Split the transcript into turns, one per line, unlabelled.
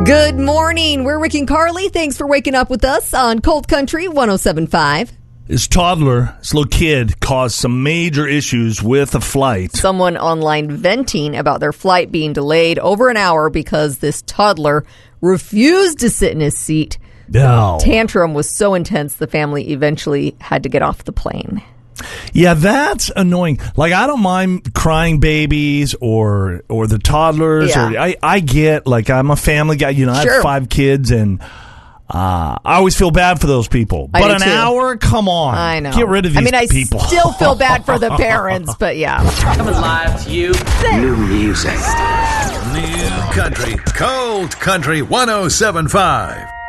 Good morning. We're Rick and Carly. Thanks for waking up with us on Cold Country 107.5.
His toddler, this little kid, caused some major issues with a flight.
Someone online venting about their flight being delayed over an hour because this toddler refused to sit in his seat.
No.
The tantrum was so intense, the family eventually had to get off the plane.
Yeah, that's annoying. Like, I don't mind crying babies or the toddlers.
Yeah.
Or I get, like, I'm a family guy. You know, I
Sure.
have 5 kids, and I always feel bad for those people.
I
But
do
an
too.
hour? Come on.
I know.
Get rid of these people.
I still feel bad for the parents, but yeah.
Coming live to you.
New music.
New country, Cold Country 107.5.